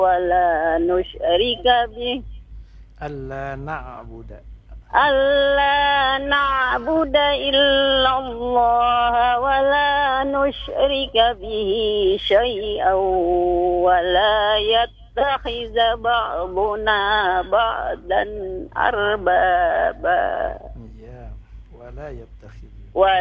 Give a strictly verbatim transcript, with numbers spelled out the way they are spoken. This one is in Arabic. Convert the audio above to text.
ولا نشرك به ألا نعبد ألا نعبد إلا الله ولا نشرك به شيئا ولا يتخذ بعضنا بعضا أربابا يا ولا يتخذ